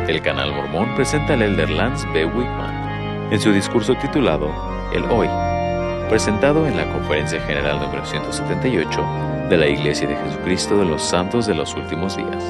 El Canal Mormón presenta al elder Lance B. Wickman en su discurso titulado El Hoy, presentado en la Conferencia General número 178 de la Iglesia de Jesucristo de los Santos de los Últimos Días.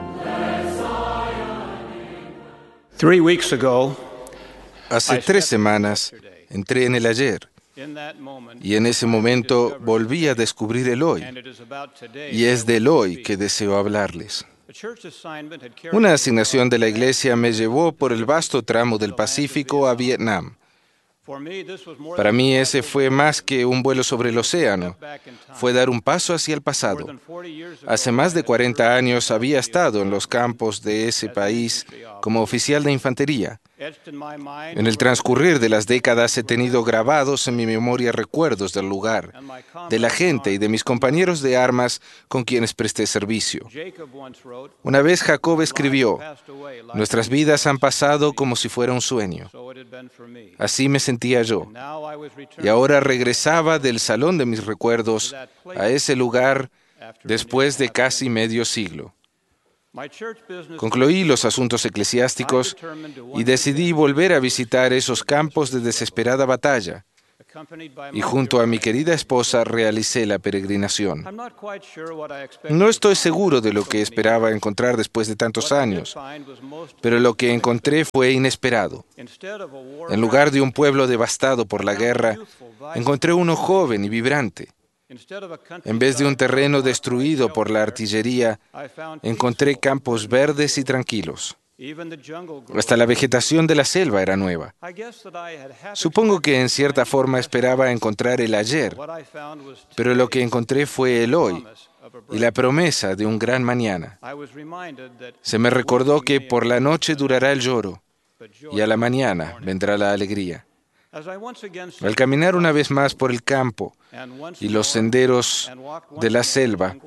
3 weeks ago, Hace 3 semanas entré en el ayer y en ese momento volví a descubrir el hoy, y es del hoy que deseo hablarles. Una asignación de la iglesia me llevó por el vasto tramo del Pacífico a Vietnam. Para mí ese fue más que un vuelo sobre el océano, fue dar un paso hacia el pasado. Hace más de 40 años había estado en los campos de ese país como oficial de infantería. En el transcurrir de las décadas he tenido grabados en mi memoria recuerdos del lugar, de la gente y de mis compañeros de armas con quienes presté servicio. Una vez Jacob escribió: "Nuestras vidas han pasado como si fuera un sueño". Así me sentía yo. Y ahora regresaba del salón de mis recuerdos a ese lugar después de casi medio siglo. Concluí los asuntos eclesiásticos y decidí volver a visitar esos campos de desesperada batalla. Y junto a mi querida esposa realicé la peregrinación. No estoy seguro de lo que esperaba encontrar después de tantos años, pero lo que encontré fue inesperado. En lugar de un pueblo devastado por la guerra, encontré uno joven y vibrante. En vez de un terreno destruido por la artillería, encontré campos verdes y tranquilos. Hasta la vegetación de la selva era nueva. Supongo que en cierta forma esperaba encontrar el ayer, pero lo que encontré fue el hoy y la promesa de un gran mañana. Se me recordó que por la noche durará el lloro y a la mañana vendrá la alegría. Al caminar una vez más por el campo y los senderos de la selva,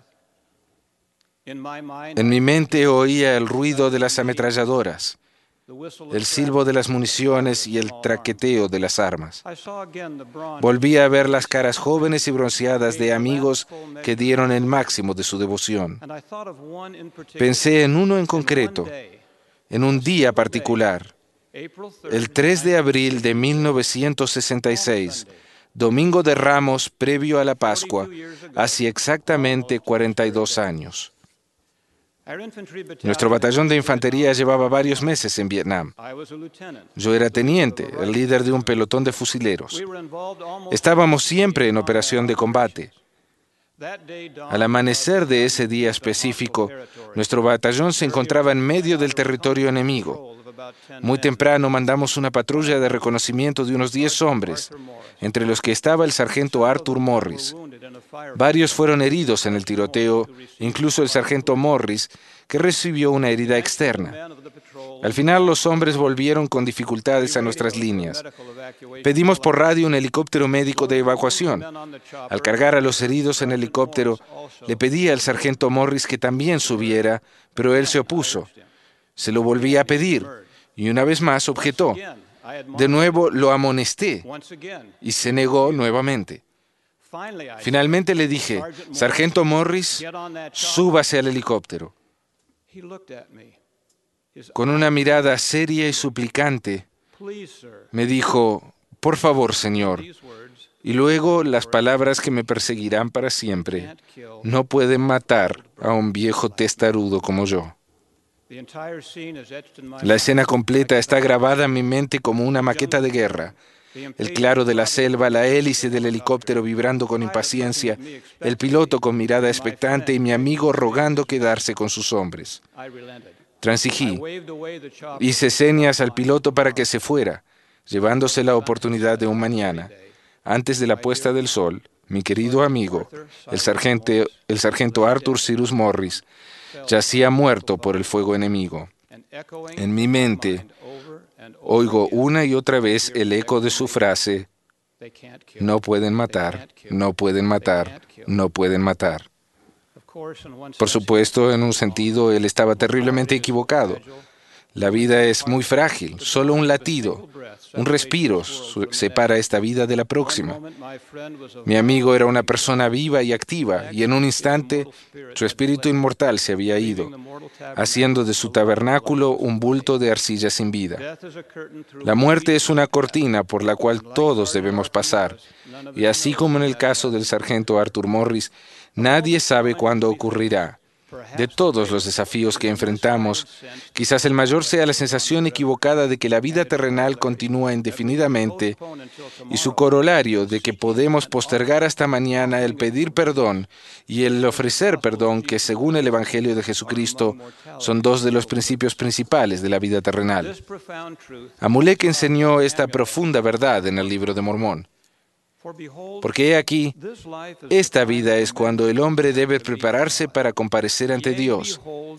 en mi mente oía el ruido de las ametralladoras, el silbo de las municiones y el traqueteo de las armas. Volví a ver las caras jóvenes y bronceadas de amigos que dieron el máximo de su devoción. Pensé en uno en concreto, en un día particular. El 3 de abril de 1966, Domingo de Ramos previo a la Pascua, hace exactamente 42 años. Nuestro batallón de infantería llevaba varios meses en Vietnam. Yo era teniente, el líder de un pelotón de fusileros. Estábamos siempre en operación de combate. Al amanecer de ese día específico, nuestro batallón se encontraba en medio del territorio enemigo. Muy temprano mandamos una patrulla de reconocimiento de unos 10 hombres, entre los que estaba el sargento Arthur Morris. Varios fueron heridos en el tiroteo, incluso el sargento Morris, que recibió una herida externa. Al final los hombres volvieron con dificultades a nuestras líneas. Pedimos por radio un helicóptero médico de evacuación. Al cargar a los heridos en el helicóptero, le pedí al sargento Morris que también subiera, pero él se opuso. Se lo volví a pedir, y una vez más objetó. De nuevo lo amonesté, y se negó nuevamente. Finalmente le dije: "Sargento Morris, súbase al helicóptero". Con una mirada seria y suplicante, me dijo: "Por favor, señor". Y luego las palabras que me perseguirán para siempre: "No pueden matar a un viejo testarudo como yo". La escena completa está grabada en mi mente como una maqueta de guerra. El claro de la selva, la hélice del helicóptero vibrando con impaciencia, el piloto con mirada expectante y mi amigo rogando quedarse con sus hombres. Transigí. Hice señas al piloto para que se fuera, llevándose la oportunidad de un mañana. Antes de la puesta del sol, mi querido amigo, el sargento Arthur Cyrus Morris, yacía muerto por el fuego enemigo. En mi mente, oigo una y otra vez el eco de su frase: "No pueden matar, no pueden matar, no pueden matar". Por supuesto, en un sentido, él estaba terriblemente equivocado. La vida es muy frágil, solo un latido, un respiro separa esta vida de la próxima. Mi amigo era una persona viva y activa, y en un instante su espíritu inmortal se había ido, haciendo de su tabernáculo un bulto de arcilla sin vida. La muerte es una cortina por la cual todos debemos pasar, y así como en el caso del sargento Arthur Morris, nadie sabe cuándo ocurrirá. De todos los desafíos que enfrentamos, quizás el mayor sea la sensación equivocada de que la vida terrenal continúa indefinidamente y su corolario de que podemos postergar hasta mañana el pedir perdón y el ofrecer perdón, que según el Evangelio de Jesucristo son dos de los principios principales de la vida terrenal. Amulek enseñó esta profunda verdad en el Libro de Mormón. Porque he aquí, esta vida es cuando el hombre debe prepararse para comparecer ante Dios.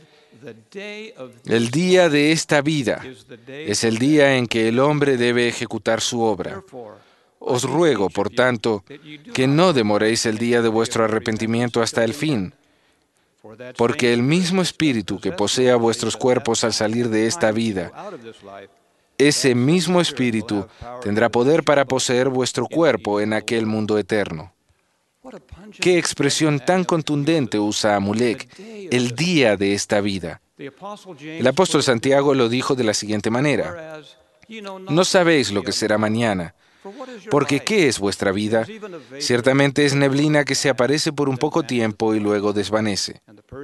El día de esta vida es el día en que el hombre debe ejecutar su obra. Os ruego, por tanto, que no demoréis el día de vuestro arrepentimiento hasta el fin, porque el mismo Espíritu que posea vuestros cuerpos al salir de esta vida, ese mismo Espíritu tendrá poder para poseer vuestro cuerpo en aquel mundo eterno. ¿Qué expresión tan contundente usa Amulek, el día de esta vida? El apóstol Santiago lo dijo de la siguiente manera: no sabéis lo que será mañana, porque ¿qué es vuestra vida? Ciertamente es neblina que se aparece por un poco tiempo y luego desvanece.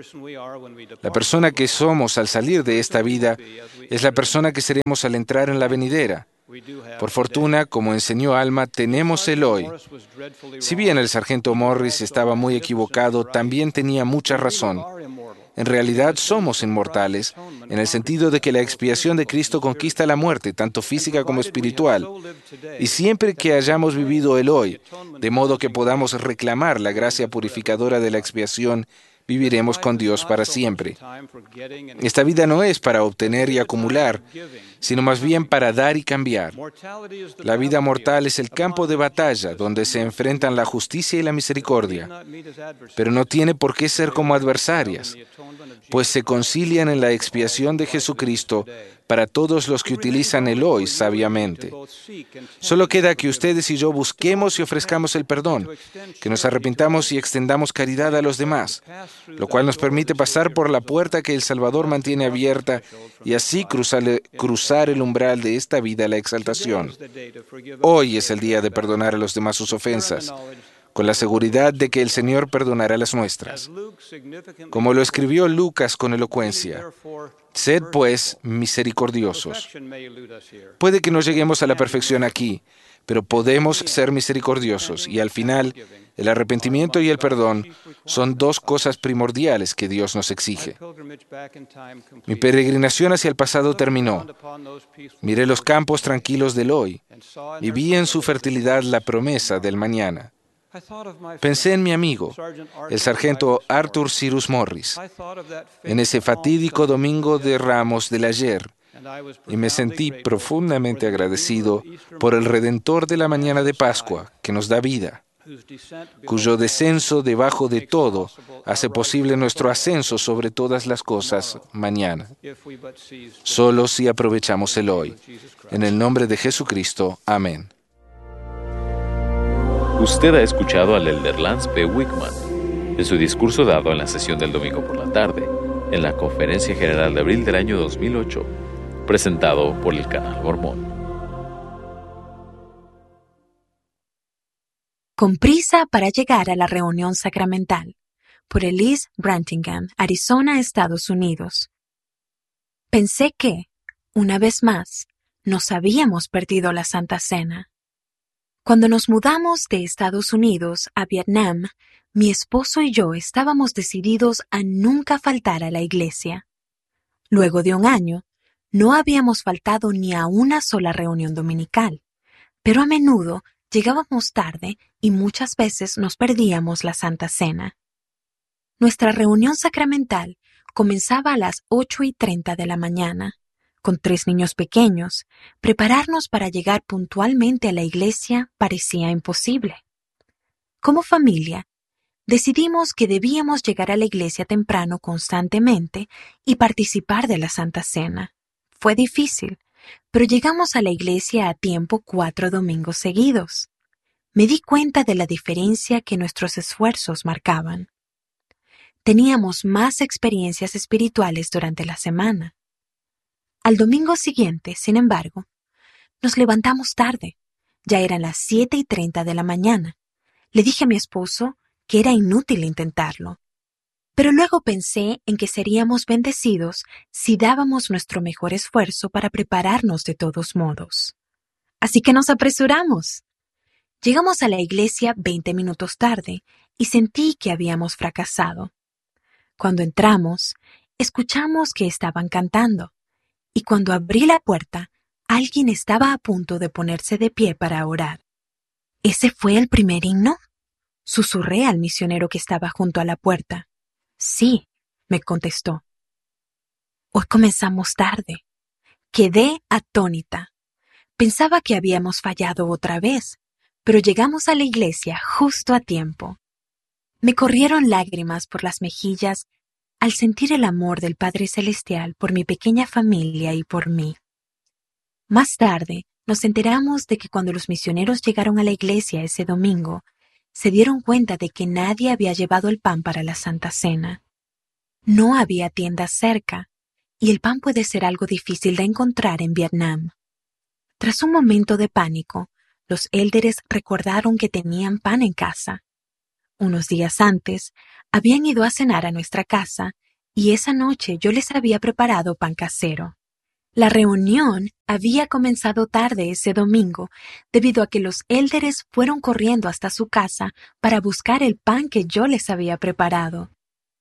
La persona que somos al salir de esta vida es la persona que seremos al entrar en la venidera. Por fortuna, como enseñó Alma, tenemos el hoy. Si bien el sargento Morris estaba muy equivocado, también tenía mucha razón. En realidad somos inmortales, en el sentido de que la expiación de Cristo conquista la muerte, tanto física como espiritual. Y siempre que hayamos vivido el hoy, de modo que podamos reclamar la gracia purificadora de la expiación, viviremos con Dios para siempre. Esta vida no es para obtener y acumular, sino más bien para dar y cambiar. La vida mortal es el campo de batalla donde se enfrentan la justicia y la misericordia, pero no tiene por qué ser como adversarias, pues se concilian en la expiación de Jesucristo para todos los que utilizan el hoy sabiamente. Solo queda que ustedes y yo busquemos y ofrezcamos el perdón, que nos arrepintamos y extendamos caridad a los demás, lo cual nos permite pasar por la puerta que el Salvador mantiene abierta y así cruzar el umbral de esta vida a la exaltación. Hoy es el día de perdonar a los demás sus ofensas, con la seguridad de que el Señor perdonará las nuestras. Como lo escribió Lucas con elocuencia: sed pues misericordiosos. Puede que no lleguemos a la perfección aquí, pero podemos ser misericordiosos y al final el arrepentimiento y el perdón son dos cosas primordiales que Dios nos exige. Mi peregrinación hacia el pasado terminó. Miré los campos tranquilos del hoy y vi en su fertilidad la promesa del mañana. Pensé en mi amigo, el sargento Arthur Cyrus Morris, en ese fatídico domingo de Ramos del ayer, y me sentí profundamente agradecido por el Redentor de la mañana de Pascua, que nos da vida, cuyo descenso debajo de todo hace posible nuestro ascenso sobre todas las cosas mañana. Solo si aprovechamos el hoy. En el nombre de Jesucristo. Amén. Usted ha escuchado al elder Lance B. Wickman en su discurso dado en la sesión del domingo por la tarde, en la Conferencia General de abril del año 2008, presentado por el Canal Mormón. Con prisa para llegar a la reunión sacramental, por Elise Brantingham, Arizona, Estados Unidos. Pensé que, una vez más, nos habíamos perdido la Santa Cena. Cuando nos mudamos de Estados Unidos a Vietnam, mi esposo y yo estábamos decididos a nunca faltar a la iglesia. Luego de un año, no habíamos faltado ni a una sola reunión dominical, pero a menudo llegábamos tarde y muchas veces nos perdíamos la Santa Cena. Nuestra reunión sacramental comenzaba a las 8:30 de la mañana. Con 3 niños pequeños, prepararnos para llegar puntualmente a la iglesia parecía imposible. Como familia, decidimos que debíamos llegar a la iglesia temprano constantemente y participar de la Santa Cena. Fue difícil, pero llegamos a la iglesia a tiempo 4 domingos seguidos. Me di cuenta de la diferencia que nuestros esfuerzos marcaban. Teníamos más experiencias espirituales durante la semana. Al domingo siguiente, sin embargo, nos levantamos tarde. Ya eran las 7:30 de la mañana. Le dije a mi esposo que era inútil intentarlo. Pero luego pensé en que seríamos bendecidos si dábamos nuestro mejor esfuerzo para prepararnos de todos modos. Así que nos apresuramos. Llegamos a la iglesia 20 minutos tarde y sentí que habíamos fracasado. Cuando entramos, escuchamos que estaban cantando, y cuando abrí la puerta, alguien estaba a punto de ponerse de pie para orar. ¿Ese fue el primer himno? Susurré al misionero que estaba junto a la puerta. Sí, me contestó. Hoy comenzamos tarde. Quedé atónita. Pensaba que habíamos fallado otra vez, pero llegamos a la iglesia justo a tiempo. Me corrieron lágrimas por las mejillas al sentir el amor del Padre Celestial por mi pequeña familia y por mí. Más tarde, nos enteramos de que cuando los misioneros llegaron a la iglesia ese domingo, se dieron cuenta de que nadie había llevado el pan para la Santa Cena. No había tiendas cerca, y el pan puede ser algo difícil de encontrar en Vietnam. Tras un momento de pánico, los élderes recordaron que tenían pan en casa. Unos días antes, habían ido a cenar a nuestra casa, y esa noche yo les había preparado pan casero. La reunión había comenzado tarde ese domingo, debido a que los élderes fueron corriendo hasta su casa para buscar el pan que yo les había preparado.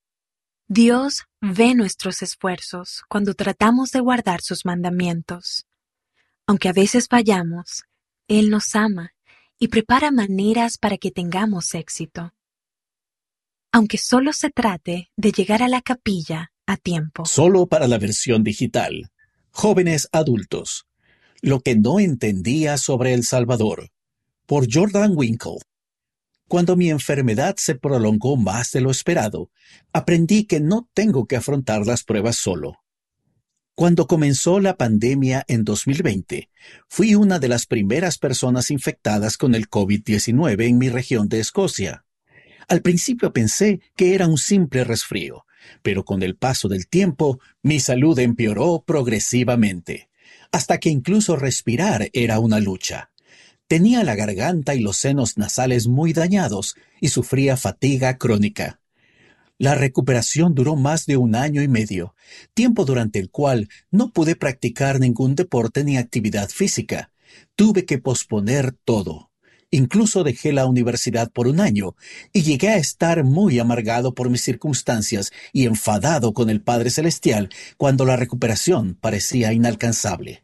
Dios ve nuestros esfuerzos cuando tratamos de guardar sus mandamientos. Aunque a veces fallamos, Él nos ama y prepara maneras para que tengamos éxito. Aunque solo se trate de llegar a la capilla a tiempo. Solo para la versión digital. Jóvenes adultos. Lo que no entendía sobre El Salvador. Por Jordan Winkle. Cuando mi enfermedad se prolongó más de lo esperado, aprendí que no tengo que afrontar las pruebas solo. Cuando comenzó la pandemia en 2020, fui una de las primeras personas infectadas con el COVID-19 en mi región de Escocia. Al principio pensé que era un simple resfrío, pero con el paso del tiempo, mi salud empeoró progresivamente, hasta que incluso respirar era una lucha. Tenía la garganta y los senos nasales muy dañados y sufría fatiga crónica. La recuperación duró más de 1 año y medio, tiempo durante el cual no pude practicar ningún deporte ni actividad física. Tuve que posponer todo. Incluso dejé la universidad por 1 año y llegué a estar muy amargado por mis circunstancias y enfadado con el Padre Celestial cuando la recuperación parecía inalcanzable.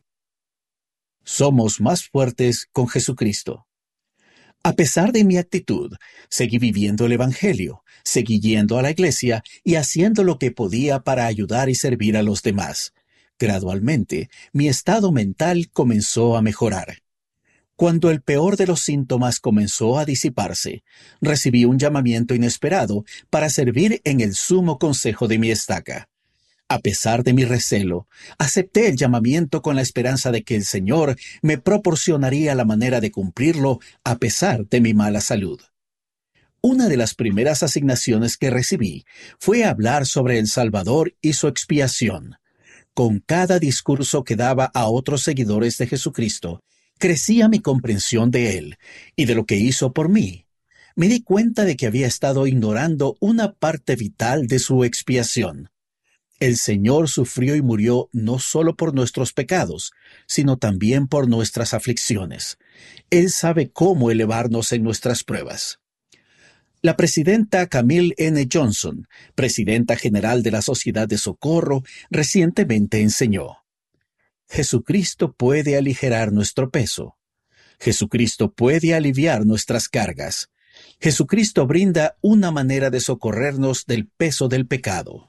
Somos más fuertes con Jesucristo. A pesar de mi actitud, seguí viviendo el Evangelio, seguí yendo a la iglesia y haciendo lo que podía para ayudar y servir a los demás. Gradualmente, mi estado mental comenzó a mejorar. Cuando el peor de los síntomas comenzó a disiparse, recibí un llamamiento inesperado para servir en el sumo consejo de mi estaca. A pesar de mi recelo, acepté el llamamiento con la esperanza de que el Señor me proporcionaría la manera de cumplirlo a pesar de mi mala salud. Una de las primeras asignaciones que recibí fue hablar sobre El Salvador y su expiación. Con cada discurso que daba a otros seguidores de Jesucristo, crecía mi comprensión de Él y de lo que hizo por mí. Me di cuenta de que había estado ignorando una parte vital de su expiación. El Señor sufrió y murió no solo por nuestros pecados, sino también por nuestras aflicciones. Él sabe cómo elevarnos en nuestras pruebas. La presidenta Camille N. Johnson, presidenta general de la Sociedad de Socorro, recientemente enseñó: Jesucristo puede aligerar nuestro peso. Jesucristo puede aliviar nuestras cargas. Jesucristo brinda una manera de socorrernos del peso del pecado.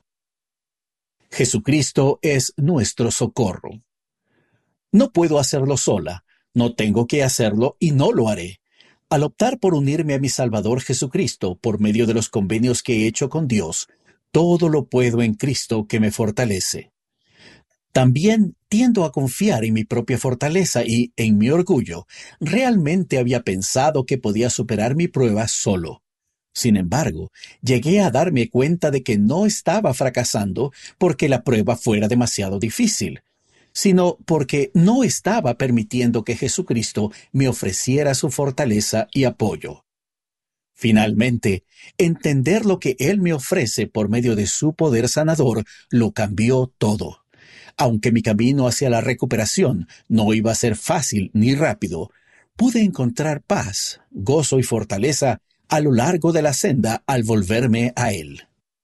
Jesucristo es nuestro socorro. No puedo hacerlo sola, no tengo que hacerlo y no lo haré. Al optar por unirme a mi Salvador Jesucristo por medio de los convenios que he hecho con Dios, todo lo puedo en Cristo que me fortalece. También tiendo a confiar en mi propia fortaleza y, en mi orgullo, realmente había pensado que podía superar mi prueba solo. Sin embargo, llegué a darme cuenta de que no estaba fracasando porque la prueba fuera demasiado difícil, sino porque no estaba permitiendo que Jesucristo me ofreciera su fortaleza y apoyo. Finalmente, entender lo que Él me ofrece por medio de su poder sanador lo cambió todo. Aunque mi camino hacia la recuperación no iba a ser fácil ni rápido, pude encontrar paz, gozo y fortaleza a lo largo de la senda al volverme a Él.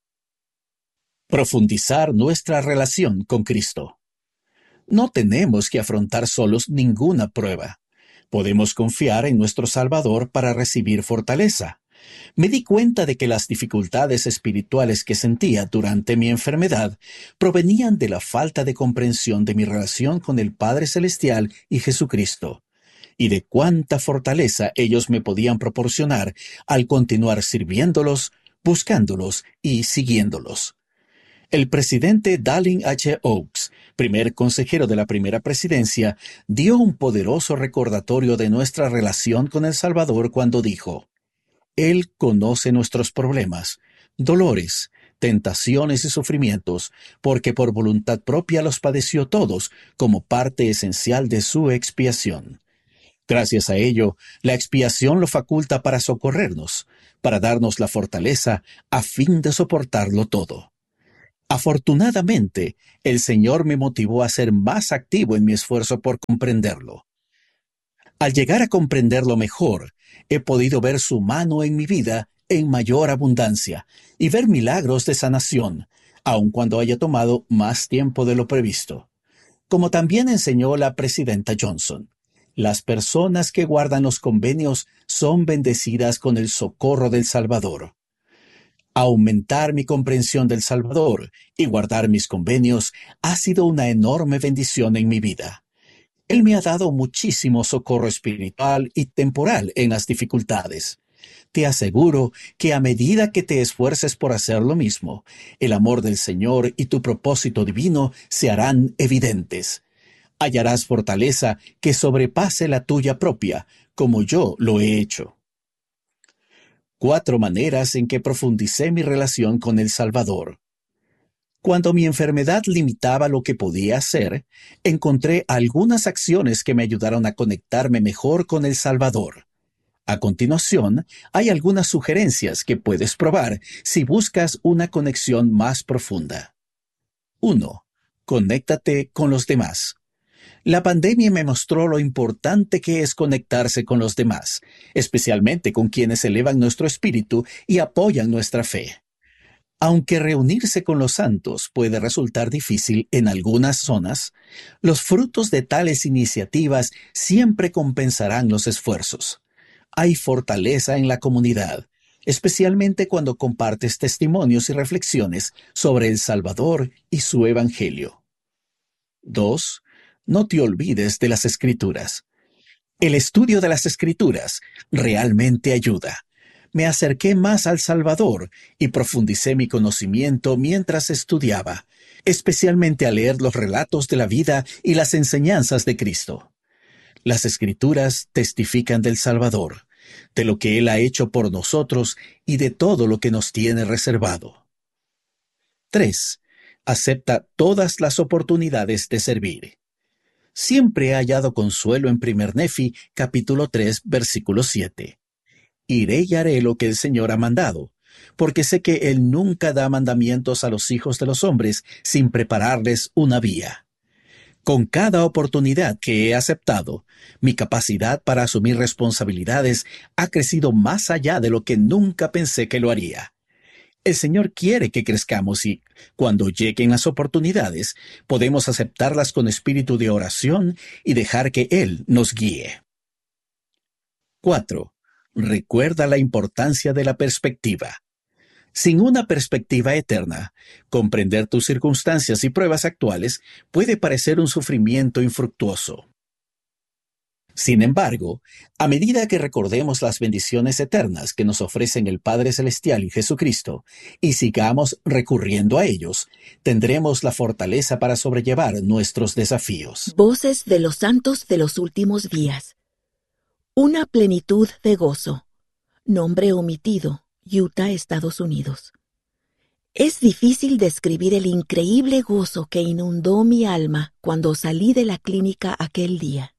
Profundizar nuestra relación con Cristo. No tenemos que afrontar solos ninguna prueba. Podemos confiar en nuestro Salvador para recibir fortaleza. Me di cuenta de que las dificultades espirituales que sentía durante mi enfermedad provenían de la falta de comprensión de mi relación con el Padre Celestial y Jesucristo, y de cuánta fortaleza ellos me podían proporcionar al continuar sirviéndolos, buscándolos y siguiéndolos. El presidente Dallin H. Oaks, primer consejero de la primera presidencia, dio un poderoso recordatorio de nuestra relación con el Salvador cuando dijo: Él conoce nuestros problemas, dolores, tentaciones y sufrimientos, porque por voluntad propia los padeció todos como parte esencial de su expiación. Gracias a ello, la expiación lo faculta para socorrernos, para darnos la fortaleza a fin de soportarlo todo. Afortunadamente, el Señor me motivó a ser más activo en mi esfuerzo por comprenderlo. Al llegar a comprenderlo mejor, he podido ver su mano en mi vida en mayor abundancia y ver milagros de sanación, aun cuando haya tomado más tiempo de lo previsto. Como también enseñó la presidenta Johnson, las personas que guardan los convenios son bendecidas con el socorro del Salvador. Aumentar mi comprensión del Salvador y guardar mis convenios ha sido una enorme bendición en mi vida. Él me ha dado muchísimo socorro espiritual y temporal en las dificultades. Te aseguro que a medida que te esfuerces por hacer lo mismo, el amor del Señor y tu propósito divino se harán evidentes. Hallarás fortaleza que sobrepase la tuya propia, como yo lo he hecho. 4 maneras en que profundicé mi relación con el Salvador. Cuando mi enfermedad limitaba lo que podía hacer, encontré algunas acciones que me ayudaron a conectarme mejor con el Salvador. A continuación, hay algunas sugerencias que puedes probar si buscas una conexión más profunda. 1. Conéctate con los demás. La pandemia me mostró lo importante que es conectarse con los demás, especialmente con quienes elevan nuestro espíritu y apoyan nuestra fe. Aunque reunirse con los santos puede resultar difícil en algunas zonas, los frutos de tales iniciativas siempre compensarán los esfuerzos. Hay fortaleza en la comunidad, especialmente cuando compartes testimonios y reflexiones sobre el Salvador y su Evangelio. 2. No te olvides de las Escrituras. El estudio de las Escrituras realmente ayuda. Me acerqué más al Salvador y profundicé mi conocimiento mientras estudiaba, especialmente al leer los relatos de la vida y las enseñanzas de Cristo. Las Escrituras testifican del Salvador, de lo que Él ha hecho por nosotros y de todo lo que nos tiene reservado. 3. Acepta todas las oportunidades de servir. Siempre he hallado consuelo en 1 Nefi, capítulo 3, versículo 7. Iré y haré lo que el Señor ha mandado, porque sé que Él nunca da mandamientos a los hijos de los hombres sin prepararles una vía. Con cada oportunidad que he aceptado, mi capacidad para asumir responsabilidades ha crecido más allá de lo que nunca pensé que lo haría. El Señor quiere que crezcamos y, cuando lleguen las oportunidades, podemos aceptarlas con espíritu de oración y dejar que Él nos guíe. 4. Recuerda la importancia de la perspectiva. Sin una perspectiva eterna, comprender tus circunstancias y pruebas actuales puede parecer un sufrimiento infructuoso. Sin embargo, a medida que recordemos las bendiciones eternas que nos ofrecen el Padre Celestial y Jesucristo, y sigamos recurriendo a ellos, tendremos la fortaleza para sobrellevar nuestros desafíos. Voces de los santos de los últimos días. Una plenitud de gozo. Nombre omitido, Utah, Estados Unidos. Es difícil describir el increíble gozo que inundó mi alma cuando salí de la clínica aquel día.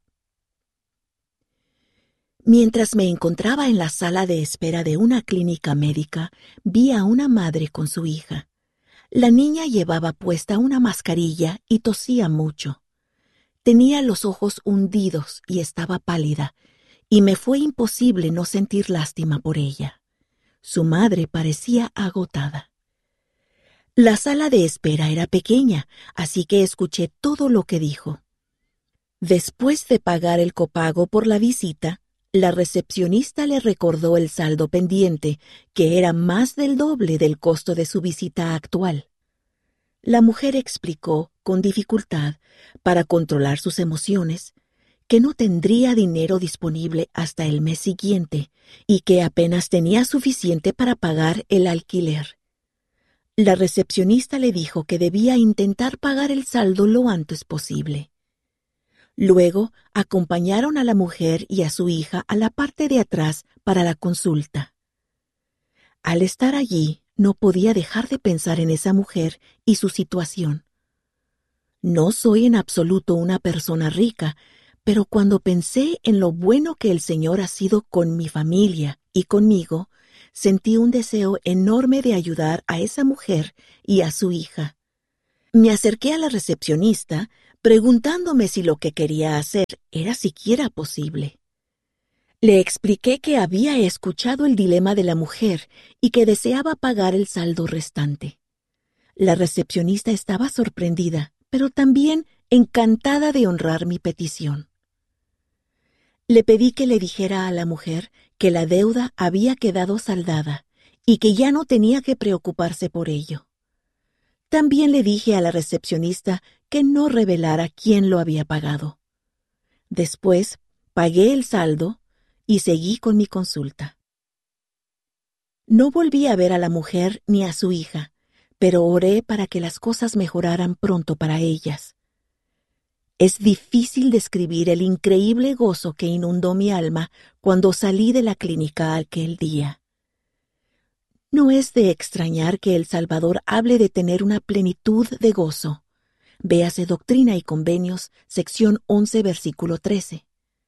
Mientras me encontraba en la sala de espera de una clínica médica, vi a una madre con su hija. La niña llevaba puesta una mascarilla y tosía mucho. Tenía los ojos hundidos y estaba pálida, y me fue imposible no sentir lástima por ella. Su madre parecía agotada. La sala de espera era pequeña, así que escuché todo lo que dijo. Después de pagar el copago por la visita, la recepcionista le recordó el saldo pendiente, que era más del doble del costo de su visita actual. La mujer explicó, con dificultad, para controlar sus emociones, que no tendría dinero disponible hasta el mes siguiente y que apenas tenía suficiente para pagar el alquiler. La recepcionista le dijo que debía intentar pagar el saldo lo antes posible. Luego acompañaron a la mujer y a su hija a la parte de atrás para la consulta. Al estar allí, no podía dejar de pensar en esa mujer y su situación. No soy en absoluto una persona rica, pero cuando pensé en lo bueno que el Señor ha sido con mi familia y conmigo, sentí un deseo enorme de ayudar a esa mujer y a su hija. Me acerqué a la recepcionista, preguntándome si lo que quería hacer era siquiera posible. Le expliqué que había escuchado el dilema de la mujer y que deseaba pagar el saldo restante. La recepcionista estaba sorprendida, pero también encantada de honrar mi petición. Le pedí que le dijera a la mujer que la deuda había quedado saldada y que ya no tenía que preocuparse por ello. También le dije a la recepcionista que no revelara quién lo había pagado. Después, pagué el saldo y seguí con mi consulta. No volví a ver a la mujer ni a su hija, pero oré para que las cosas mejoraran pronto para ellas. Es difícil describir el increíble gozo que inundó mi alma cuando salí de la clínica aquel día. No es de extrañar que el Salvador hable de tener una plenitud de gozo. Véase Doctrina y Convenios, sección 11, versículo 13.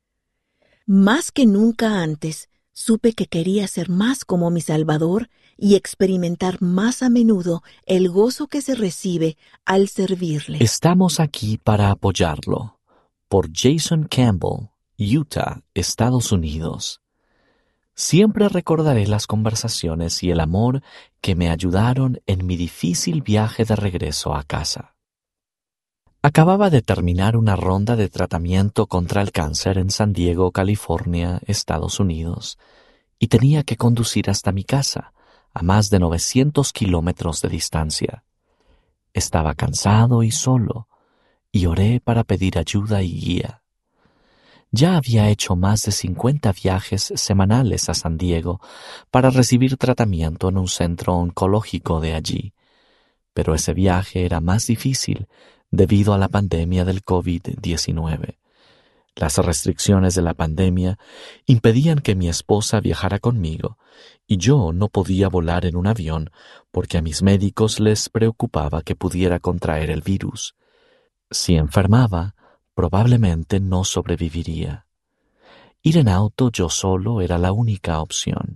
Más que nunca antes, supe que quería ser más como mi Salvador y experimentar más a menudo el gozo que se recibe al servirle. Estamos aquí para apoyarlo. Por Jason Campbell, Utah, Estados Unidos. Siempre recordaré las conversaciones y el amor que me ayudaron en mi difícil viaje de regreso a casa. Acababa de terminar una ronda de tratamiento contra el cáncer en San Diego, California, Estados Unidos, y tenía que conducir hasta mi casa, a más de 900 kilómetros de distancia. Estaba cansado y solo, y oré para pedir ayuda y guía. Ya había hecho más de 50 viajes semanales a San Diego para recibir tratamiento en un centro oncológico de allí, pero ese viaje era más difícil debido a la pandemia del COVID-19. Las restricciones de la pandemia impedían que mi esposa viajara conmigo y yo no podía volar en un avión porque a mis médicos les preocupaba que pudiera contraer el virus. Si enfermaba, probablemente no sobreviviría. Ir en auto yo solo era la única opción.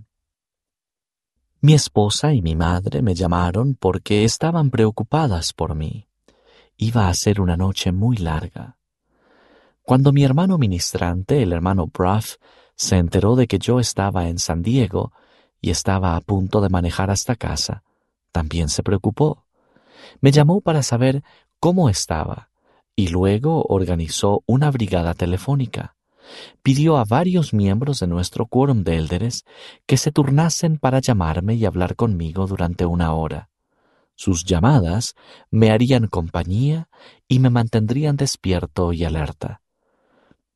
Mi esposa y mi madre me llamaron porque estaban preocupadas por mí. Iba a ser una noche muy larga. Cuando mi hermano ministrante, el hermano Bruff, se enteró de que yo estaba en San Diego y estaba a punto de manejar hasta casa, también se preocupó. Me llamó para saber cómo estaba y luego organizó una brigada telefónica. Pidió a varios miembros de nuestro quórum de élderes que se turnasen para llamarme y hablar conmigo durante 1 hora. Sus llamadas me harían compañía y me mantendrían despierto y alerta.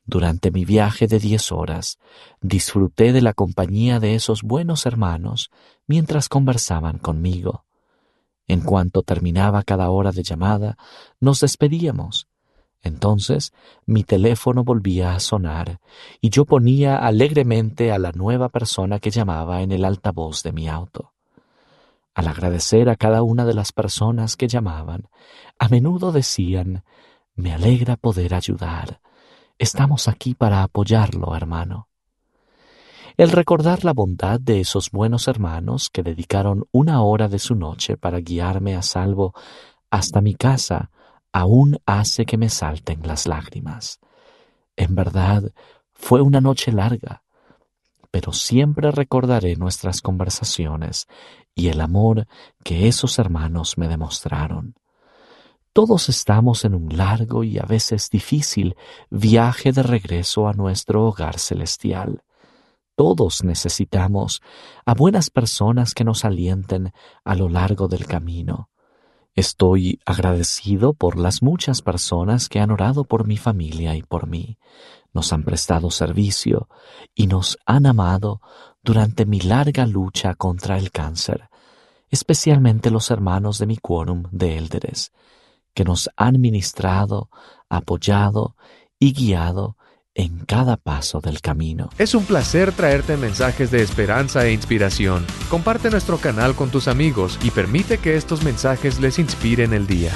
Durante mi viaje de 10 horas, disfruté de la compañía de esos buenos hermanos mientras conversaban conmigo. En cuanto terminaba cada hora de llamada, nos despedíamos. Entonces, mi teléfono volvía a sonar y yo ponía alegremente a la nueva persona que llamaba en el altavoz de mi auto. Al agradecer a cada una de las personas que llamaban, a menudo decían: «Me alegra poder ayudar. Estamos aquí para apoyarlo, hermano». El recordar la bondad de esos buenos hermanos que dedicaron una hora de su noche para guiarme a salvo hasta mi casa aún hace que me salten las lágrimas. En verdad, fue una noche larga, pero siempre recordaré nuestras conversaciones y el amor que esos hermanos me demostraron. Todos estamos en un largo y a veces difícil viaje de regreso a nuestro hogar celestial. Todos necesitamos a buenas personas que nos alienten a lo largo del camino. Estoy agradecido por las muchas personas que han orado por mi familia y por mí, nos han prestado servicio y nos han amado durante mi larga lucha contra el cáncer, especialmente los hermanos de mi quórum de élderes, que nos han ministrado, apoyado y guiado en cada paso del camino. Es un placer traerte mensajes de esperanza e inspiración. Comparte nuestro canal con tus amigos y permite que estos mensajes les inspiren el día.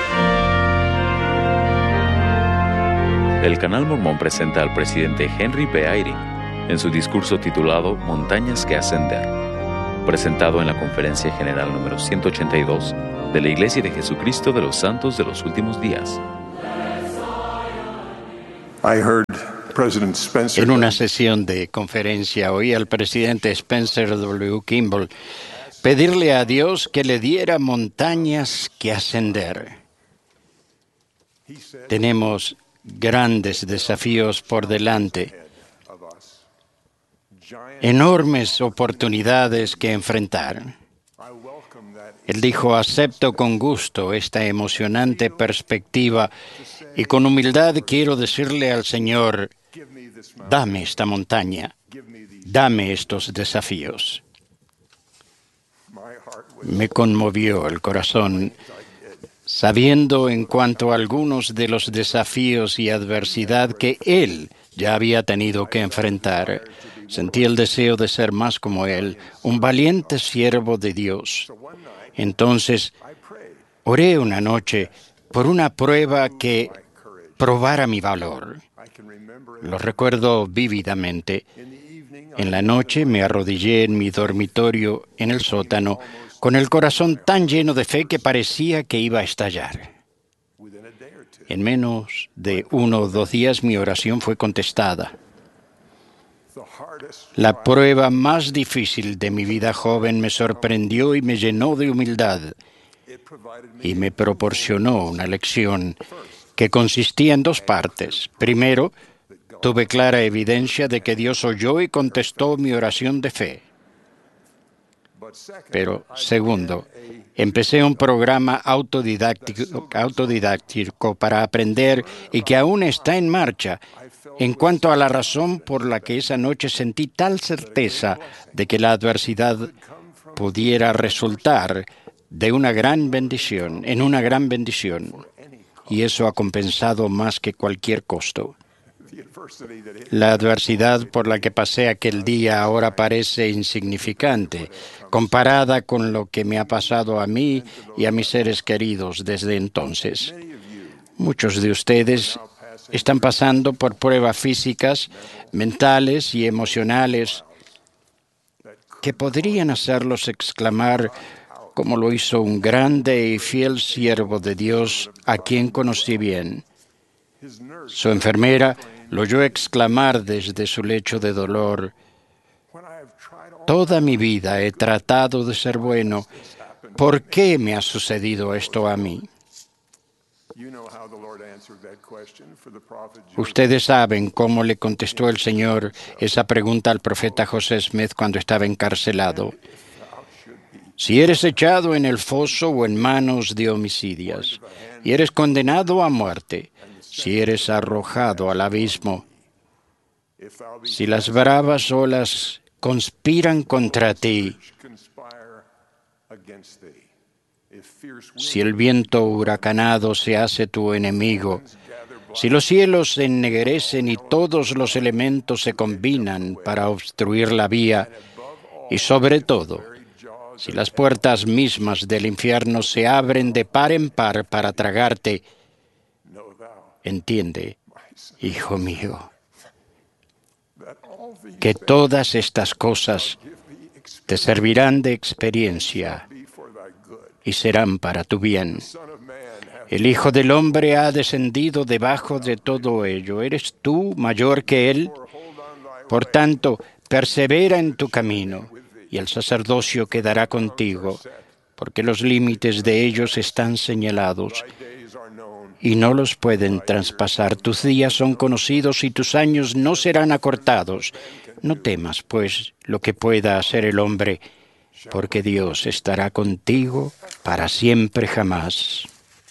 El Canal Mormón presenta al presidente Henry B. Eyring en su discurso titulado Montañas que ascender, presentado en la Conferencia General número 182 de la Iglesia de Jesucristo de los Santos de los Últimos Días. En una sesión de conferencia oí al presidente Spencer W. Kimball pedirle a Dios que le diera montañas que ascender. Tenemos grandes desafíos por delante, enormes oportunidades que enfrentar. Él dijo: acepto con gusto esta emocionante perspectiva y con humildad quiero decirle al Señor: dame esta montaña, dame estos desafíos. Me conmovió el corazón sabiendo en cuanto a algunos de los desafíos y adversidad que él ya había tenido que enfrentar. Sentí el deseo de ser más como él, un valiente siervo de Dios. Entonces, oré una noche por una prueba que probara mi valor. Lo recuerdo vívidamente. En la noche me arrodillé en mi dormitorio en el sótano con el corazón tan lleno de fe que parecía que iba a estallar. En menos de 1 o 2 días mi oración fue contestada. La prueba más difícil de mi vida joven me sorprendió y me llenó de humildad y me proporcionó una lección que consistía en 2 partes. Primero, tuve clara evidencia de que Dios oyó y contestó mi oración de fe. Pero segundo, empecé un programa autodidáctico para aprender y que aún está en marcha. En cuanto a la razón por la que esa noche sentí tal certeza de que la adversidad pudiera resultar en una gran bendición, y eso ha compensado más que cualquier costo. La adversidad por la que pasé aquel día ahora parece insignificante, comparada con lo que me ha pasado a mí y a mis seres queridos desde entonces. Muchos de ustedes están pasando por pruebas físicas, mentales y emocionales que podrían hacerlos exclamar, como lo hizo un grande y fiel siervo de Dios a quien conocí bien. Su enfermera lo oyó exclamar desde su lecho de dolor: toda mi vida he tratado de ser bueno. ¿Por qué me ha sucedido esto a mí? Ustedes saben cómo le contestó el Señor esa pregunta al profeta José Smith cuando estaba encarcelado. Si eres echado en el foso o en manos de homicidas, y eres condenado a muerte, si eres arrojado al abismo, Si las bravas olas conspiran contra ti, si el viento huracanado se hace tu enemigo, si los cielos se ennegrecen y todos los elementos se combinan para obstruir la vía, y sobre todo, si las puertas mismas del infierno se abren de par en par para tragarte, entiende, hijo mío, que todas estas cosas te servirán de experiencia y serán para tu bien. El Hijo del Hombre ha descendido debajo de todo ello. ¿Eres tú mayor que Él? Por tanto, persevera en tu camino, y el sacerdocio quedará contigo, porque los límites de ellos están señalados, y no los pueden traspasar. Tus días son conocidos y tus años no serán acortados. No temas, pues, lo que pueda hacer el hombre, porque Dios estará contigo para siempre jamás.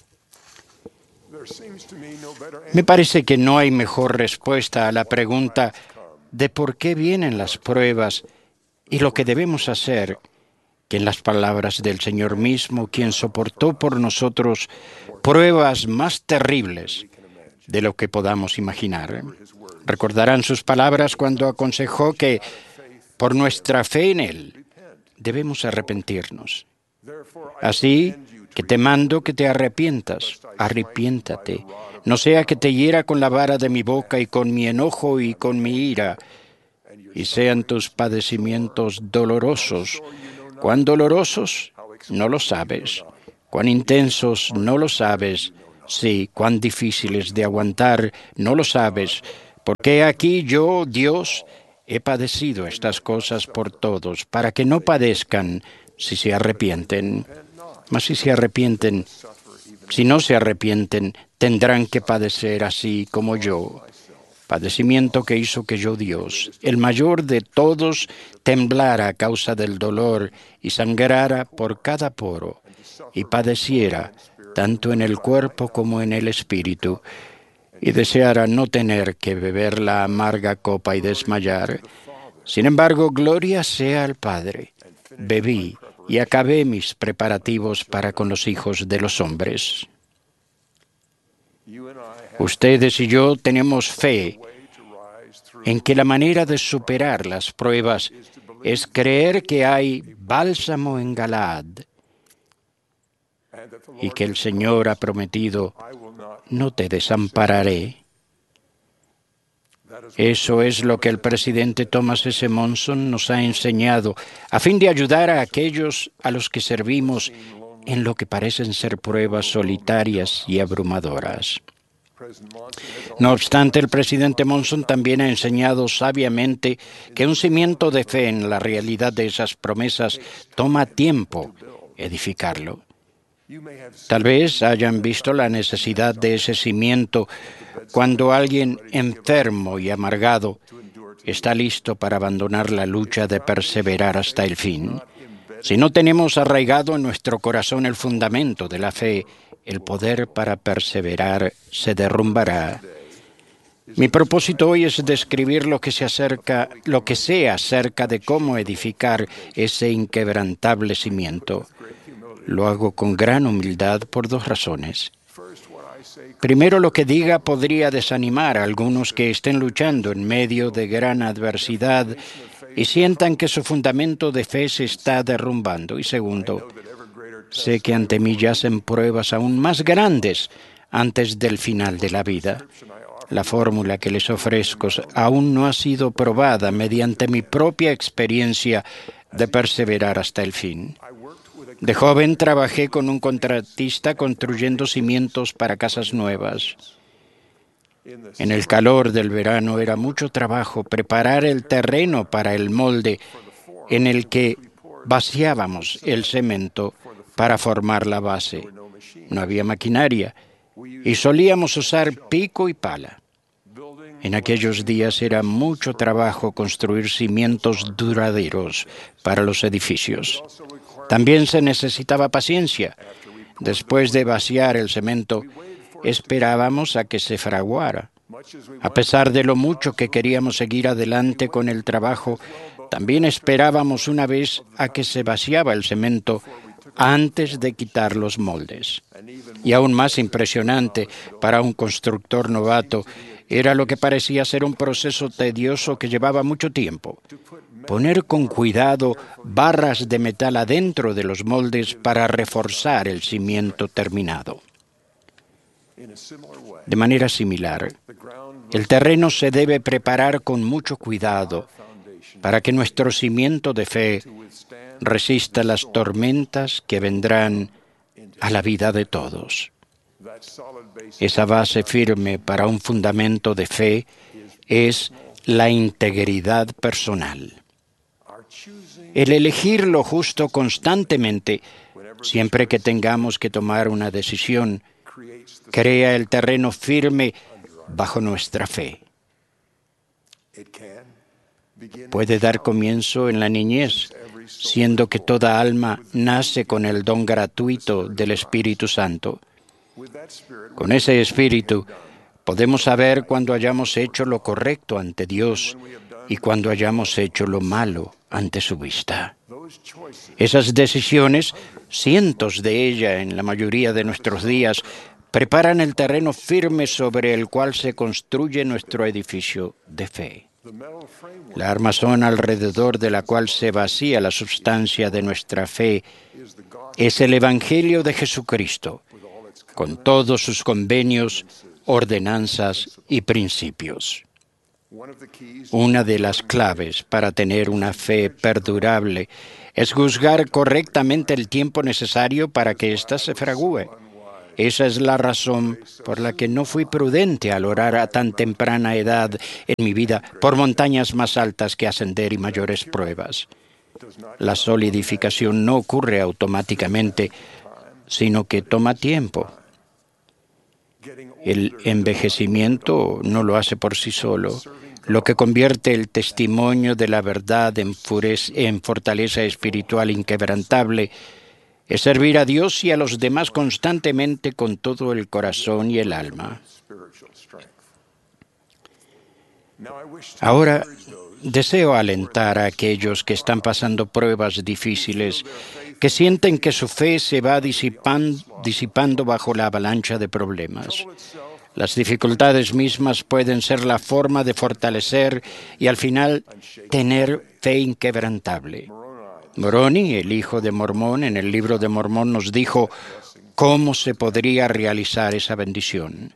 Me parece que no hay mejor respuesta a la pregunta de por qué vienen las pruebas y lo que debemos hacer que en las palabras del Señor mismo, quien soportó por nosotros pruebas más terribles de lo que podamos imaginar. Recordarán sus palabras cuando aconsejó que por nuestra fe en Él debemos arrepentirnos. Así que te mando que te arrepientas, arrepiéntate. No sea que te hiera con la vara de mi boca y con mi enojo y con mi ira, y sean tus padecimientos dolorosos. ¿Cuán dolorosos? No lo sabes. ¿Cuán intensos? No lo sabes. Sí, cuán difíciles de aguantar, no lo sabes. Porque aquí yo, Dios, he padecido estas cosas por todos, para que no padezcan si se arrepienten. Mas si no se arrepienten, tendrán que padecer así como yo. Padecimiento que hizo que yo, Dios, el mayor de todos, temblara a causa del dolor y sangrara por cada poro, y padeciera tanto en el cuerpo como en el espíritu, y deseara no tener que beber la amarga copa y desmayar. Sin embargo, gloria sea al Padre. Bebí y acabé mis preparativos para con los hijos de los hombres. Ustedes y yo tenemos fe en que la manera de superar las pruebas es creer que hay bálsamo en Galaad y que el Señor ha prometido: no te desampararé. Eso es lo que el presidente Thomas S. Monson nos ha enseñado a fin de ayudar a aquellos a los que servimos en lo que parecen ser pruebas solitarias y abrumadoras. No obstante, el presidente Monson también ha enseñado sabiamente que un cimiento de fe en la realidad de esas promesas toma tiempo edificarlo. Tal vez hayan visto la necesidad de ese cimiento cuando alguien enfermo y amargado está listo para abandonar la lucha de perseverar hasta el fin. Si no tenemos arraigado en nuestro corazón el fundamento de la fe, el poder para perseverar se derrumbará. Mi propósito hoy es describir lo que sé acerca de cómo edificar ese inquebrantable cimiento. Lo hago con gran humildad por dos razones. Primero, lo que diga podría desanimar a algunos que estén luchando en medio de gran adversidad y sientan que su fundamento de fe se está derrumbando. Y segundo, sé que ante mí yacen pruebas aún más grandes antes del final de la vida. La fórmula que les ofrezco aún no ha sido probada mediante mi propia experiencia de perseverar hasta el fin. De joven trabajé con un contratista construyendo cimientos para casas nuevas. En el calor del verano era mucho trabajo preparar el terreno para el molde en el que vaciábamos el cemento para formar la base. No había maquinaria y solíamos usar pico y pala. En aquellos días era mucho trabajo construir cimientos duraderos para los edificios. También se necesitaba paciencia. Después de vaciar el cemento, esperábamos a que se fraguara. A pesar de lo mucho que queríamos seguir adelante con el trabajo, también esperábamos una vez a que se vaciaba el cemento antes de quitar los moldes. Y aún más impresionante para un constructor novato era lo que parecía ser un proceso tedioso que llevaba mucho tiempo. Poner con cuidado barras de metal adentro de los moldes para reforzar el cimiento terminado. De manera similar, el terreno se debe preparar con mucho cuidado para que nuestro cimiento de fe resista las tormentas que vendrán a la vida de todos. Esa base firme para un fundamento de fe es la integridad personal. El elegir lo justo constantemente, siempre que tengamos que tomar una decisión, crea el terreno firme bajo nuestra fe. Puede dar comienzo en la niñez, siendo que toda alma nace con el don gratuito del Espíritu Santo. Con ese Espíritu podemos saber cuando hayamos hecho lo correcto ante Dios y cuando hayamos hecho lo malo ante su vista. Esas decisiones, cientos de ellas en la mayoría de nuestros días, preparan el terreno firme sobre el cual se construye nuestro edificio de fe. La armazón alrededor de la cual se vacía la sustancia de nuestra fe es el Evangelio de Jesucristo, con todos sus convenios, ordenanzas y principios. Una de las claves para tener una fe perdurable es juzgar correctamente el tiempo necesario para que ésta se fragúe. Esa es la razón por la que no fui prudente al orar a tan temprana edad en mi vida por montañas más altas que ascender y mayores pruebas. La solidificación no ocurre automáticamente, sino que toma tiempo. El envejecimiento no lo hace por sí solo. Lo que convierte el testimonio de la verdad en fortaleza espiritual inquebrantable es servir a Dios y a los demás constantemente con todo el corazón y el alma. Ahora, deseo alentar a aquellos que están pasando pruebas difíciles, que sienten que su fe se va disipando bajo la avalancha de problemas. Las dificultades mismas pueden ser la forma de fortalecer y al final tener fe inquebrantable. Moroni, el hijo de Mormón, en el libro de Mormón nos dijo cómo se podría realizar esa bendición.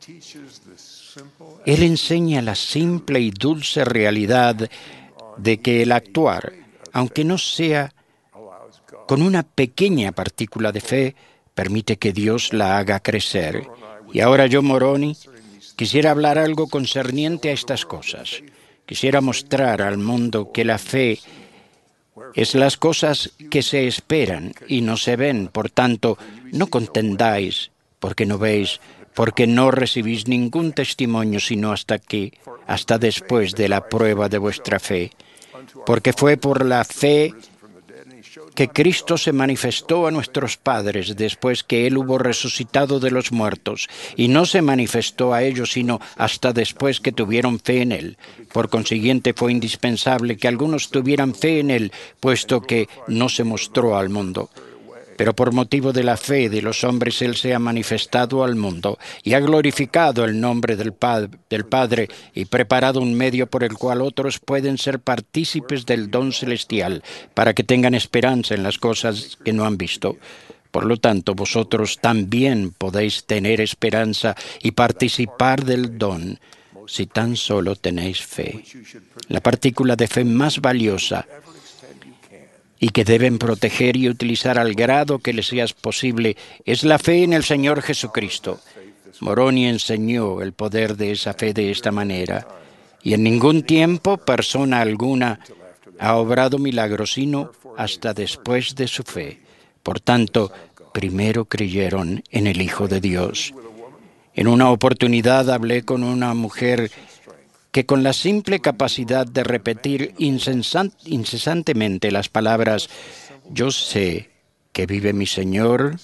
Él enseña la simple y dulce realidad de que el actuar, aunque no sea con una pequeña partícula de fe, permite que Dios la haga crecer. Y ahora yo, Moroni, quisiera hablar algo concerniente a estas cosas. Quisiera mostrar al mundo que la fe es las cosas que se esperan y no se ven. Por tanto, no contendáis porque no veis, porque no recibís ningún testimonio sino hasta después de la prueba de vuestra fe. Porque fue por la fe que Cristo se manifestó a nuestros padres después que Él hubo resucitado de los muertos, y no se manifestó a ellos sino hasta después que tuvieron fe en Él. Por consiguiente, fue indispensable que algunos tuvieran fe en Él, puesto que no se mostró al mundo. Pero por motivo de la fe de los hombres Él se ha manifestado al mundo y ha glorificado el nombre del Padre y preparado un medio por el cual otros pueden ser partícipes del don celestial para que tengan esperanza en las cosas que no han visto. Por lo tanto, vosotros también podéis tener esperanza y participar del don si tan solo tenéis fe. La partícula de fe más valiosa y que deben proteger y utilizar al grado que les sea posible, es la fe en el Señor Jesucristo. Moroni enseñó el poder de esa fe de esta manera, y en ningún tiempo persona alguna ha obrado milagros sino hasta después de su fe. Por tanto, primero creyeron en el Hijo de Dios. En una oportunidad hablé con una mujer que con la simple capacidad de repetir incesantemente las palabras «Yo sé que vive mi Señor»,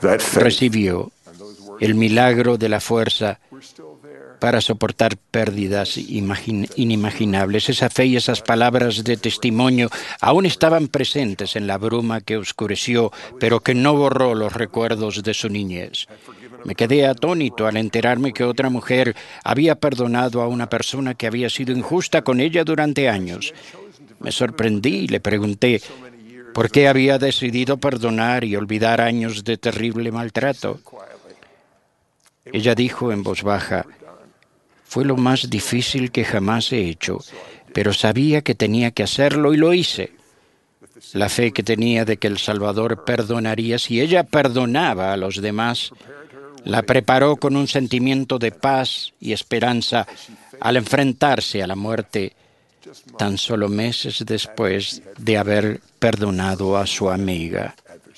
recibió el milagro de la fuerza para soportar pérdidas inimaginables. Esa fe y esas palabras de testimonio aún estaban presentes en la bruma que oscureció, pero que no borró los recuerdos de su niñez. Me quedé atónito al enterarme que otra mujer había perdonado a una persona que había sido injusta con ella durante años. Me sorprendí y le pregunté por qué había decidido perdonar y olvidar años de terrible maltrato. Ella dijo en voz baja: fue lo más difícil que jamás he hecho, pero sabía que tenía que hacerlo y lo hice. La fe que tenía de que el Salvador perdonaría si ella perdonaba a los demás, la preparó con un sentimiento de paz y esperanza al enfrentarse a la muerte tan solo meses después de haber perdonado a su amiga.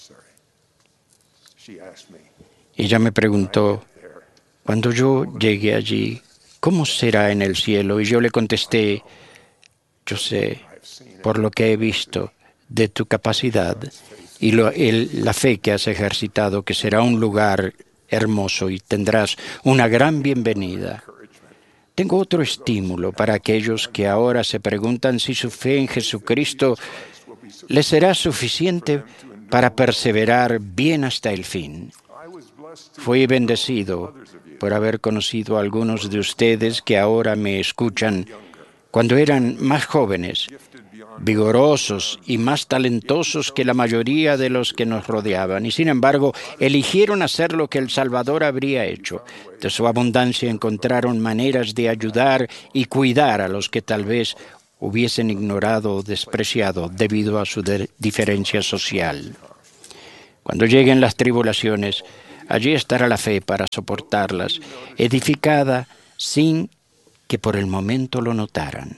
Ella me preguntó: cuando yo llegue allí, ¿cómo será en el cielo? Y yo le contesté: yo sé, por lo que he visto de tu capacidad y la fe que has ejercitado, que será un lugar hermoso y tendrás una gran bienvenida. Tengo otro estímulo para aquellos que ahora se preguntan si su fe en Jesucristo les será suficiente para perseverar bien hasta el fin. Fui bendecido por haber conocido a algunos de ustedes que ahora me escuchan cuando eran más jóvenes, vigorosos y más talentosos que la mayoría de los que nos rodeaban, y sin embargo eligieron hacer lo que el Salvador habría hecho. De su abundancia encontraron maneras de ayudar y cuidar a los que tal vez hubiesen ignorado o despreciado debido a su diferencia social. Cuando lleguen las tribulaciones, allí estará la fe para soportarlas, edificada sin que por el momento lo notaran.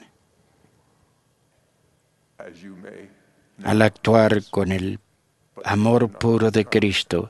Al actuar con el amor puro de Cristo,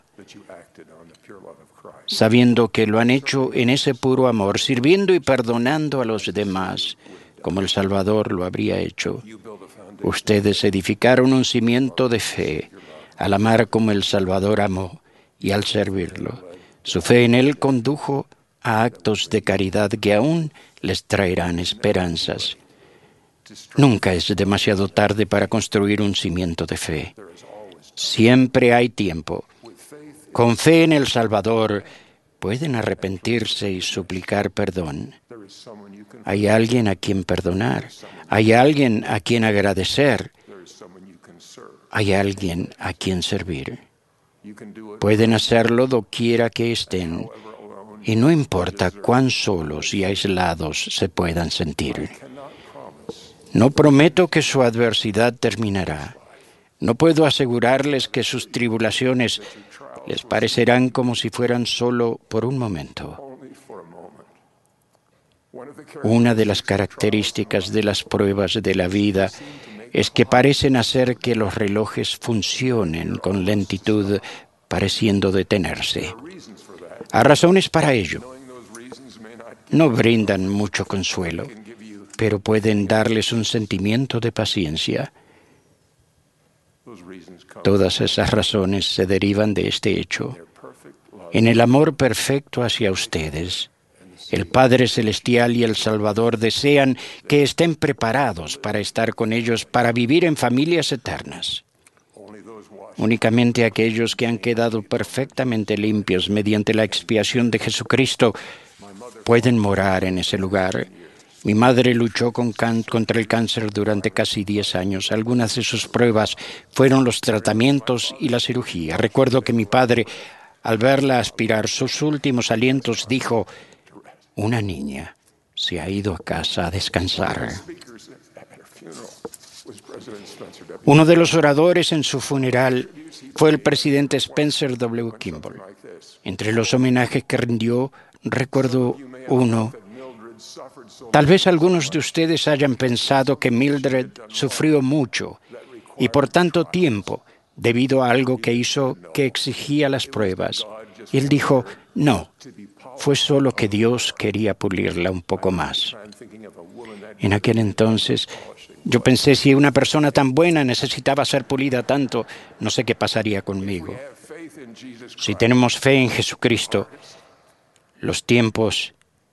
sabiendo que lo han hecho en ese puro amor, sirviendo y perdonando a los demás, como el Salvador lo habría hecho, ustedes edificaron un cimiento de fe al amar como el Salvador amó y al servirlo. Su fe en Él condujo a actos de caridad que aún les traerán esperanzas. Nunca es demasiado tarde para construir un cimiento de fe. Siempre hay tiempo. Con fe en el Salvador pueden arrepentirse y suplicar perdón. Hay alguien a quien perdonar. Hay alguien a quien agradecer. Hay alguien a quien servir. Pueden hacerlo doquiera que estén, y no importa cuán solos y aislados se puedan sentir. No prometo que su adversidad terminará. No puedo asegurarles que sus tribulaciones les parecerán como si fueran solo por un momento. Una de las características de las pruebas de la vida es que parecen hacer que los relojes funcionen con lentitud, pareciendo detenerse. Hay razones para ello. No brindan mucho consuelo, pero pueden darles un sentimiento de paciencia. Todas esas razones se derivan de este hecho. En el amor perfecto hacia ustedes, el Padre Celestial y el Salvador desean que estén preparados para estar con ellos, para vivir en familias eternas. Únicamente aquellos que han quedado perfectamente limpios mediante la expiación de Jesucristo pueden morar en ese lugar. Mi madre luchó contra el cáncer durante casi 10 años. Algunas de sus pruebas fueron los tratamientos y la cirugía. Recuerdo que mi padre, al verla aspirar sus últimos alientos, dijo: una niña se ha ido a casa a descansar. Uno de los oradores en su funeral fue el presidente Spencer W. Kimball. Entre los homenajes que rindió, recuerdo uno. Tal vez algunos de ustedes hayan pensado que Mildred sufrió mucho y por tanto tiempo debido a algo que hizo que exigía las pruebas. Y él dijo: no, fue solo que Dios quería pulirla un poco más. En aquel entonces yo pensé, si una persona tan buena necesitaba ser pulida tanto, no sé qué pasaría conmigo. Si tenemos fe en Jesucristo, los tiempos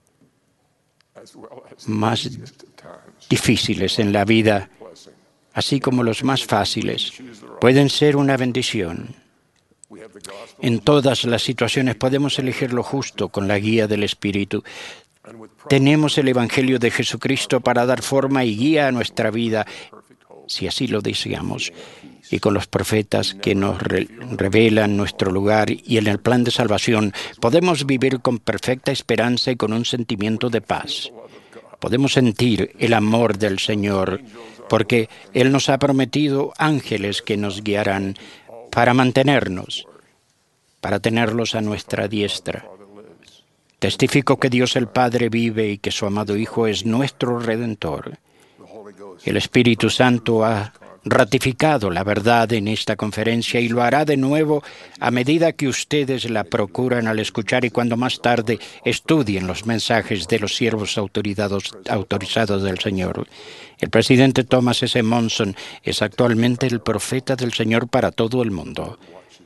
más difíciles en la vida, así como los más fáciles, pueden ser una bendición. En todas las situaciones podemos elegir lo justo con la guía del Espíritu. Tenemos el Evangelio de Jesucristo para dar forma y guía a nuestra vida, si así lo deseamos, y con los profetas que nos revelan nuestro lugar y en el plan de salvación, podemos vivir con perfecta esperanza y con un sentimiento de paz. Podemos sentir el amor del Señor, porque Él nos ha prometido ángeles que nos guiarán para mantenernos, para tenerlos a nuestra diestra. Testifico que Dios el Padre vive y que su amado Hijo es nuestro Redentor. El Espíritu Santo ha ratificado la verdad en esta conferencia y lo hará de nuevo a medida que ustedes la procuran al escuchar y cuando más tarde estudien los mensajes de los siervos autorizados del Señor. El presidente Thomas S. Monson es actualmente el profeta del Señor para todo el mundo.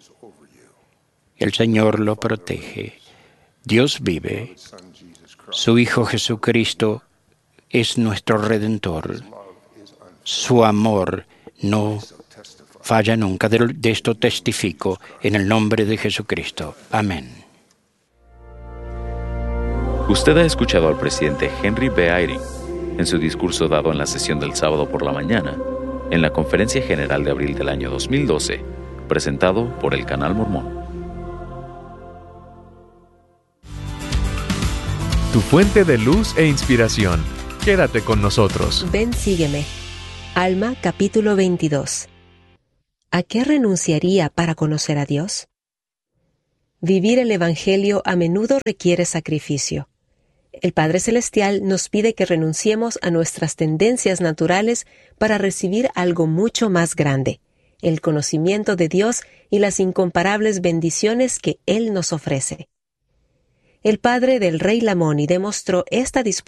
El Señor lo protege. Dios vive. Su Hijo Jesucristo es nuestro Redentor. Su amor no falla nunca. De esto testifico en el nombre de Jesucristo. Amén. Usted ha escuchado al presidente Henry B. Eyring en su discurso dado en la sesión del sábado por la mañana, en la Conferencia General de abril del año 2012, presentado por el Canal Mormón. Tu fuente de luz e inspiración. Quédate con nosotros. Ven, sígueme. Alma, capítulo 22. ¿A qué renunciaría para conocer a Dios? Vivir el Evangelio a menudo requiere sacrificio. El Padre Celestial nos pide que renunciemos a nuestras tendencias naturales para recibir algo mucho más grande, el conocimiento de Dios y las incomparables bendiciones que Él nos ofrece. El padre del rey Lamoni demostró esta disposición